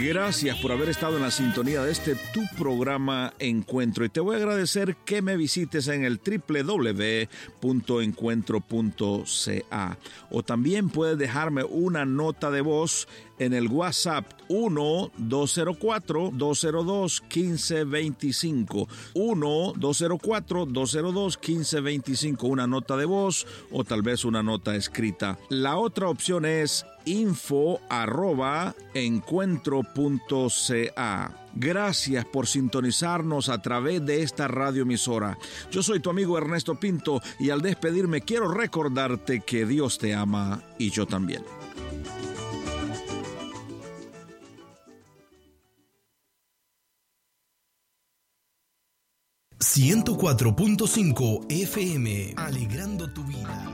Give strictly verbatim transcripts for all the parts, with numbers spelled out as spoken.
Gracias por haber estado en la sintonía de este tu programa Encuentro, y te voy a agradecer que me visites en el doble u doble u doble u punto encuentro punto c a, o también puedes dejarme una nota de voz en el WhatsApp uno dos cero cuatro, dos cero dos, uno cinco dos cinco, uno dos cero cuatro, dos cero dos, uno cinco dos cinco, una nota de voz o tal vez una nota escrita. La otra opción es info arroba encuentro punto c a. Gracias por sintonizarnos a través de esta radioemisora. Yo soy tu amigo Ernesto Pinto, y al despedirme quiero recordarte que Dios te ama y yo también. ciento cuatro punto cinco F M, alegrando tu vida.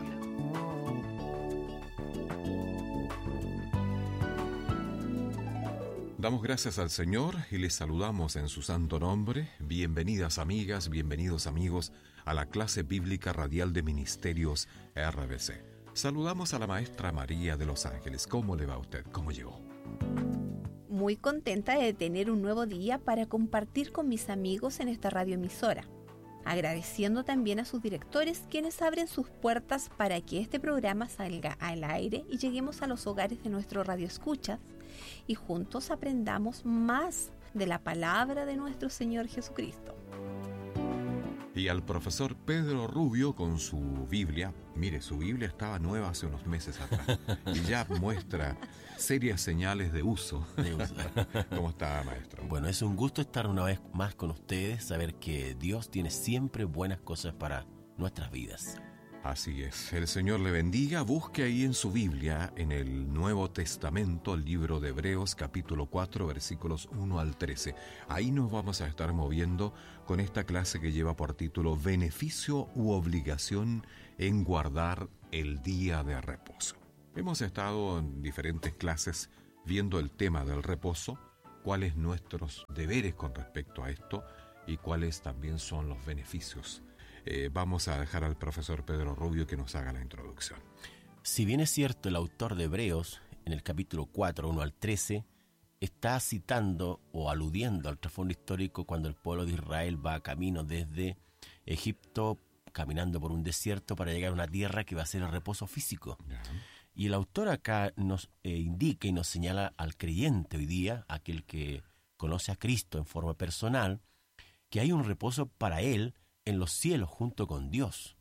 Damos gracias al Señor y les saludamos en su santo nombre. Bienvenidas amigas, bienvenidos amigos a la clase bíblica radial de Ministerios R B C. Saludamos a la maestra María de Los Ángeles. ¿Cómo le va a usted? ¿Cómo llegó? Muy contenta de tener un nuevo día para compartir con mis amigos en esta radioemisora. Agradeciendo también a sus directores, quienes abren sus puertas para que este programa salga al aire y lleguemos a los hogares de nuestro radioescuchas y juntos aprendamos más de la palabra de nuestro Señor Jesucristo. Y al profesor Pedro Rubio con su Biblia. Mire, su Biblia estaba nueva hace unos meses atrás y ya muestra serias señales de uso. De uso. ¿Cómo está, maestro? Bueno, es un gusto estar una vez más con ustedes, saber que Dios tiene siempre buenas cosas para nuestras vidas. Así es, el Señor le bendiga. Busque ahí en su Biblia, en el Nuevo Testamento, el libro de Hebreos, capítulo cuatro, versículos uno al trece. Ahí nos vamos a estar moviendo con esta clase que lleva por título Beneficio u obligación en guardar el día de reposo. Hemos estado en diferentes clases viendo el tema del reposo, cuáles nuestros deberes con respecto a esto y cuáles también son los beneficios. Eh, vamos a dejar al profesor Pedro Rubio que nos haga la introducción. Si bien es cierto, el autor de Hebreos, en el capítulo cuatro, uno al trece, está citando o aludiendo al trasfondo histórico cuando el pueblo de Israel va camino desde Egipto, caminando por un desierto para llegar a una tierra que va a ser el reposo físico. Yeah. Y el autor acá nos eh, indica y nos señala al creyente hoy día, aquel que conoce a Cristo en forma personal, que hay un reposo para él en los cielos junto con Dios.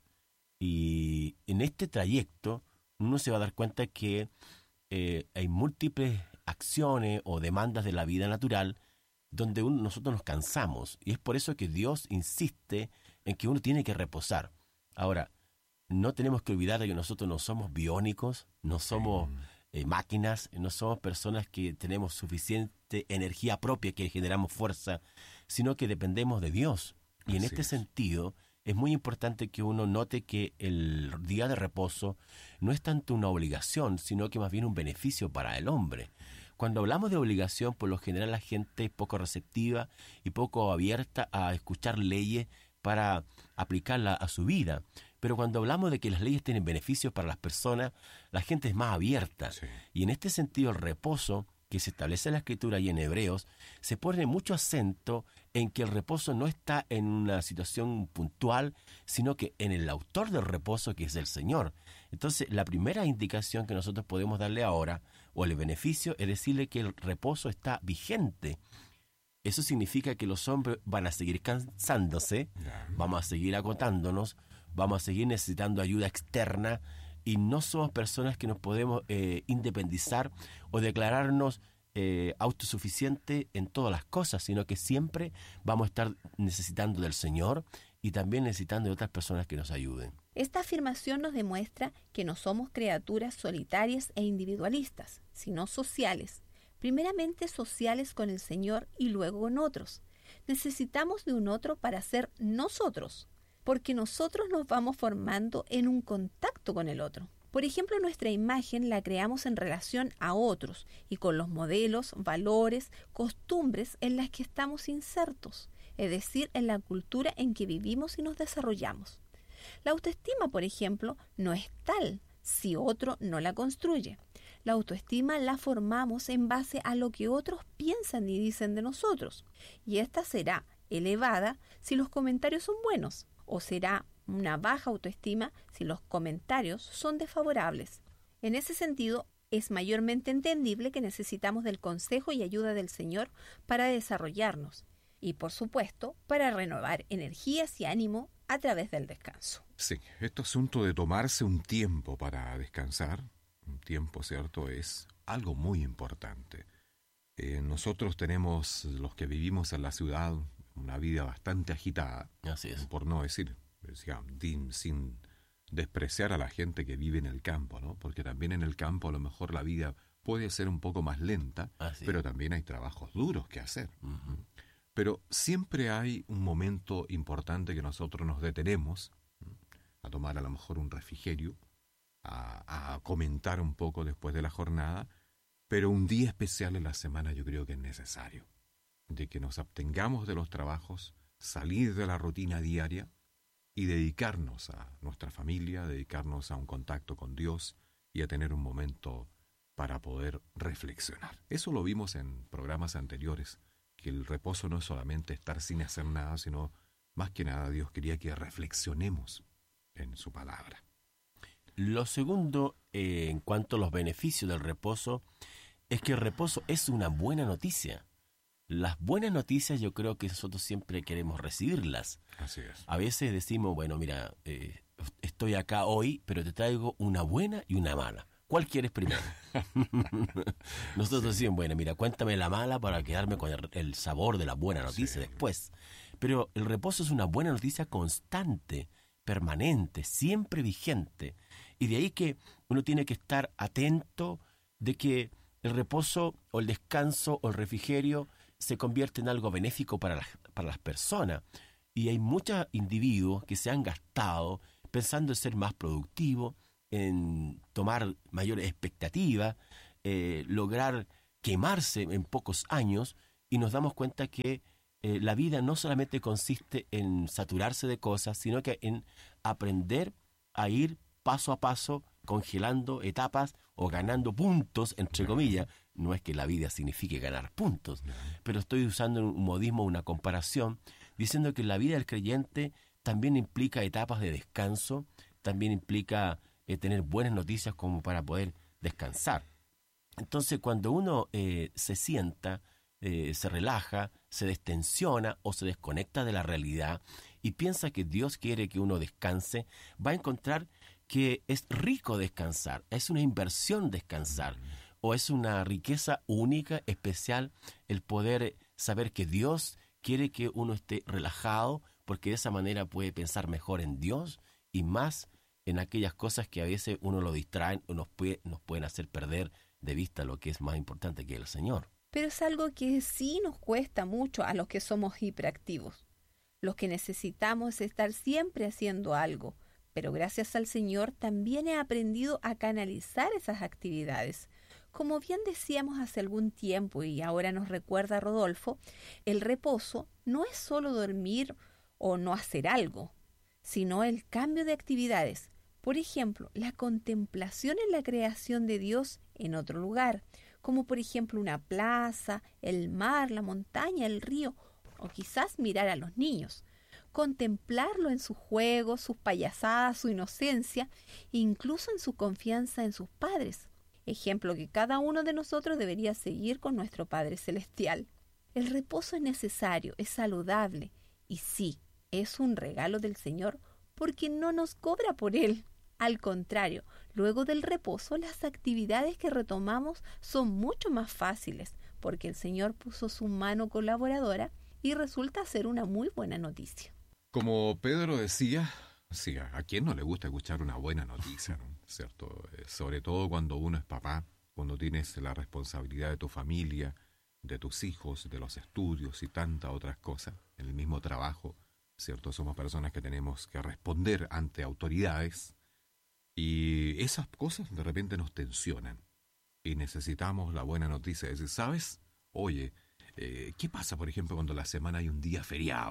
Y en este trayecto uno se va a dar cuenta que eh, hay múltiples acciones o demandas de la vida natural donde uno, nosotros nos cansamos, y es por eso que Dios insiste en que uno tiene que reposar. Ahora, no tenemos que olvidar de que nosotros no somos biónicos, no somos eh, máquinas, no somos personas que tenemos suficiente energía propia, que generamos fuerza, sino que dependemos de Dios. Y en este sentido, es muy importante que uno note que el día de reposo no es tanto una obligación, sino que más bien un beneficio para el hombre. Cuando hablamos de obligación, por lo general la gente es poco receptiva y poco abierta a escuchar leyes para aplicarla a su vida. Pero cuando hablamos de que las leyes tienen beneficios para las personas, la gente es más abierta. Sí. Y en este sentido, el reposo que se establece en la Escritura y en Hebreos, se pone mucho acento en que el reposo no está en una situación puntual, sino que en el autor del reposo, que es el Señor. Entonces, la primera indicación que nosotros podemos darle ahora, o el beneficio, es decirle que el reposo está vigente. Eso significa que los hombres van a seguir cansándose, vamos a seguir agotándonos, vamos a seguir necesitando ayuda externa, y no somos personas que nos podemos eh, independizar o declararnos eh, autosuficientes en todas las cosas, sino que siempre vamos a estar necesitando del Señor y también necesitando de otras personas que nos ayuden. Esta afirmación nos demuestra que no somos criaturas solitarias e individualistas, sino sociales. Primeramente sociales con el Señor y luego con otros. Necesitamos de un otro para ser nosotros, porque nosotros nos vamos formando en un contacto con el otro. Por ejemplo, nuestra imagen la creamos en relación a otros y con los modelos, valores, costumbres en las que estamos insertos, es decir, en la cultura en que vivimos y nos desarrollamos. La autoestima, por ejemplo, no es tal si otro no la construye. La autoestima la formamos en base a lo que otros piensan y dicen de nosotros, y esta será elevada si los comentarios son buenos, o será una baja autoestima si los comentarios son desfavorables. En ese sentido, es mayormente entendible que necesitamos del consejo y ayuda del Señor para desarrollarnos y, por supuesto, para renovar energías y ánimo a través del descanso. Sí, este asunto de tomarse un tiempo para descansar, un tiempo, ¿cierto?, es algo muy importante. Eh, nosotros tenemos, los que vivimos en la ciudad, una vida bastante agitada. Así es. Por no decir, decía, sin despreciar a la gente que vive en el campo, ¿no? Porque también en el campo a lo mejor la vida puede ser un poco más lenta, Así pero es. también hay trabajos duros que hacer. Uh-huh. Pero siempre hay un momento importante que nosotros nos detenemos a tomar a lo mejor un refrigerio, a, a comentar un poco después de la jornada, pero un día especial en la semana yo creo que es necesario, de que nos abstengamos de los trabajos, salir de la rutina diaria y dedicarnos a nuestra familia, dedicarnos a un contacto con Dios y a tener un momento para poder reflexionar. Eso lo vimos en programas anteriores, que el reposo no es solamente estar sin hacer nada, sino más que nada Dios quería que reflexionemos en su palabra. Lo segundo, eh, en cuanto a los beneficios del reposo, es que el reposo es una buena noticia. Las buenas noticias yo creo que nosotros siempre queremos recibirlas. Así es. A veces decimos, bueno, mira, eh, estoy acá hoy, pero te traigo una buena y una mala. ¿Cuál quieres primero? Nosotros sí. decimos, bueno, mira, cuéntame la mala para quedarme con el, el sabor de la buena noticia sí. después. Pero el reposo es una buena noticia constante, permanente, siempre vigente. Y de ahí que uno tiene que estar atento de que el reposo o el descanso o el refrigerio se convierte en algo benéfico para las, para las personas. Y hay muchos individuos que se han gastado pensando en ser más productivos, en tomar mayores expectativas, eh, lograr quemarse en pocos años, y nos damos cuenta que eh, la vida no solamente consiste en saturarse de cosas, sino que en aprender a ir paso a paso, congelando etapas o ganando puntos, entre comillas. No es que la vida signifique ganar puntos, pero estoy usando un modismo, una comparación, diciendo que la vida del creyente también implica etapas de descanso, también implica eh, tener buenas noticias como para poder descansar. Entonces, cuando uno eh, se sienta, eh, se relaja, se destensiona o se desconecta de la realidad y piensa que Dios quiere que uno descanse, va a encontrar que es rico descansar, es una inversión descansar, o es una riqueza única, especial, el poder saber que Dios quiere que uno esté relajado, porque de esa manera puede pensar mejor en Dios y más en aquellas cosas que a veces uno lo distraen o nos, puede, nos pueden hacer perder de vista lo que es más importante que el Señor. Pero es algo que sí nos cuesta mucho a los que somos hiperactivos. Los que necesitamos estar siempre haciendo algo, pero gracias al Señor también he aprendido a canalizar esas actividades. Como bien decíamos hace algún tiempo y ahora nos recuerda Rodolfo, el reposo no es solo dormir o no hacer algo, sino el cambio de actividades. Por ejemplo, la contemplación en la creación de Dios en otro lugar, como por ejemplo una plaza, el mar, la montaña, el río, o quizás mirar a los niños. Contemplarlo en sus juegos, sus payasadas, su inocencia, incluso en su confianza en sus padres. Ejemplo que cada uno de nosotros debería seguir con nuestro Padre Celestial. El reposo es necesario, es saludable y sí, es un regalo del Señor porque no nos cobra por él. Al contrario, luego del reposo las actividades que retomamos son mucho más fáciles porque el Señor puso su mano colaboradora y resulta ser una muy buena noticia. Como Pedro decía, sí, ¿a quién no le gusta escuchar una buena noticia, ¿no? ¿Cierto? Eh, sobre todo cuando uno es papá, cuando tienes la responsabilidad de tu familia, de tus hijos, de los estudios y tantas otras cosas, en el mismo trabajo, ¿cierto? Somos personas que tenemos que responder ante autoridades y esas cosas de repente nos tensionan y necesitamos la buena noticia. Es decir, ¿sabes? Oye, eh, ¿qué pasa, por ejemplo, cuando la semana hay un día feriado? ¿eh?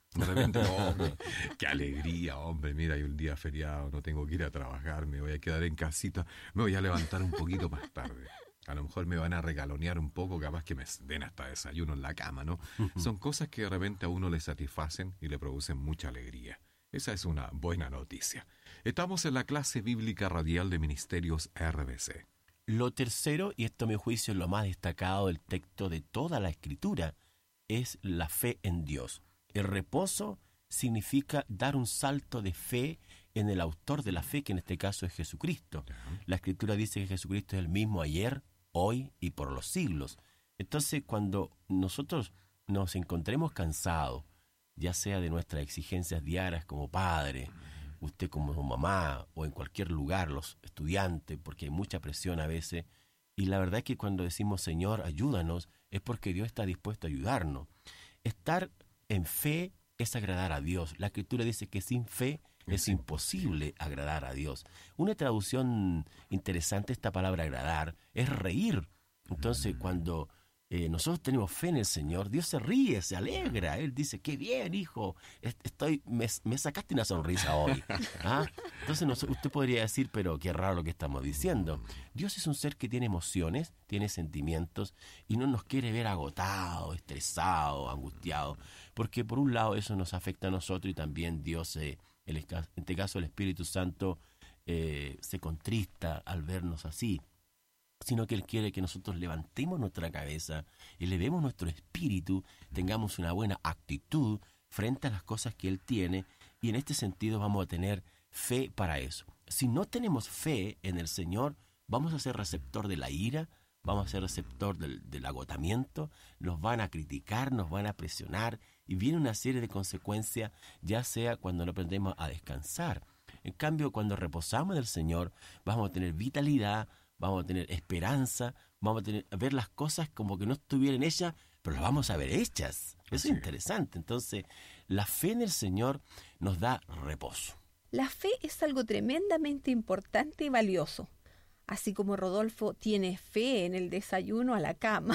De repente, hombre, qué alegría, hombre, mira, hay un día feriado, no tengo que ir a trabajar, me voy a quedar en casita, me voy a levantar un poquito más tarde. A lo mejor me van a regalonear un poco, capaz que me den hasta desayuno en la cama, ¿no? Uh-huh. Son cosas que de repente a uno le satisfacen y le producen mucha alegría. Esa es una buena noticia. Estamos en la clase bíblica radial de Ministerios R B C. Lo tercero, y esto a mi juicio es lo más destacado del texto de toda la Escritura, es la fe en Dios. El reposo significa dar un salto de fe en el autor de la fe, que en este caso es Jesucristo. Uh-huh. La Escritura dice que Jesucristo es el mismo ayer, hoy y por los siglos. Entonces, cuando nosotros nos encontremos cansados, ya sea de nuestras exigencias diarias como padre, usted como mamá o en cualquier lugar, los estudiantes, porque hay mucha presión a veces, y la verdad es que cuando decimos Señor, ayúdanos, es porque Dios está dispuesto a ayudarnos. Estar en fe es agradar a Dios. La Escritura dice que sin fe es sí. imposible agradar a Dios. Una traducción interesante de esta palabra agradar es reír. Entonces, mm. cuando eh, nosotros tenemos fe en el Señor, Dios se ríe, se alegra. Él dice, qué bien, hijo, estoy, me, me sacaste una sonrisa hoy. ¿Ah? Entonces, no, usted podría decir, pero qué raro lo que estamos diciendo. Dios es un ser que tiene emociones, tiene sentimientos y no nos quiere ver agotados, estresados, angustiados. Porque por un lado eso nos afecta a nosotros y también Dios, eh, el, en este caso el Espíritu Santo, eh, se contrista al vernos así. Sino que Él quiere que nosotros levantemos nuestra cabeza, elevemos nuestro espíritu, tengamos una buena actitud frente a las cosas que Él tiene, y en este sentido vamos a tener fe para eso. Si no tenemos fe en el Señor, vamos a ser receptor de la ira, vamos a ser receptor del, del agotamiento, nos van a criticar, nos van a presionar, y viene una serie de consecuencias, ya sea cuando no aprendemos a descansar. En cambio, cuando reposamos en el Señor, vamos a tener vitalidad, vamos a tener esperanza, vamos a, tener, a ver las cosas como que no estuvieran hechas, pero las vamos a ver hechas. Eso sí. Es interesante. Entonces, la fe en el Señor nos da reposo. La fe es algo tremendamente importante y valioso. Así como Rodolfo tiene fe en el desayuno a la cama,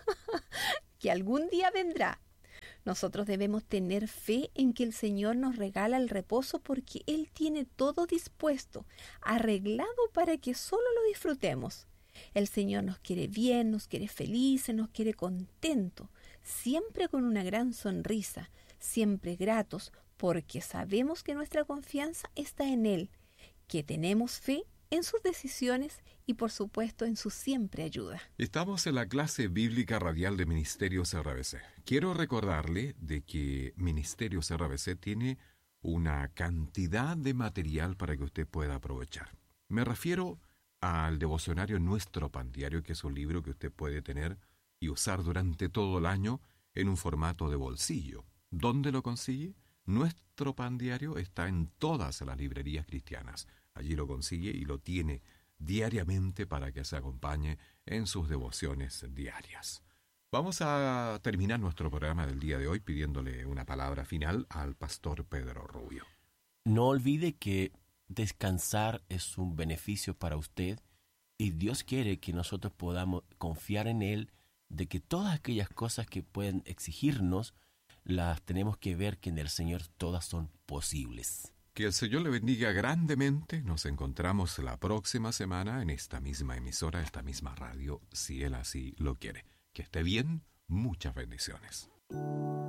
que algún día vendrá. Nosotros debemos tener fe en que el Señor nos regala el reposo porque Él tiene todo dispuesto, arreglado para que solo lo disfrutemos. El Señor nos quiere bien, nos quiere felices, nos quiere contentos, siempre con una gran sonrisa, siempre gratos, porque sabemos que nuestra confianza está en Él, que tenemos fe en sus decisiones y por supuesto en su siempre ayuda. Estamos en la clase bíblica radial de Ministerios R B C. Quiero recordarle de que Ministerios R B C tiene una cantidad de material para que usted pueda aprovechar. Me refiero al devocionario Nuestro Pan Diario, que es un libro que usted puede tener y usar durante todo el año en un formato de bolsillo. ¿Dónde lo consigue? Nuestro Pan Diario está en todas las librerías cristianas. Allí lo consigue y lo tiene diariamente para que se acompañe en sus devociones diarias. Vamos a terminar nuestro programa del día de hoy pidiéndole una palabra final al pastor Pedro Rubio. No olvide que descansar es un beneficio para usted y Dios quiere que nosotros podamos confiar en Él, de que todas aquellas cosas que pueden exigirnos las tenemos que ver que en el Señor todas son posibles. Que el Señor le bendiga grandemente. Nos encontramos la próxima semana en esta misma emisora, esta misma radio, si Él así lo quiere. Que esté bien, muchas bendiciones.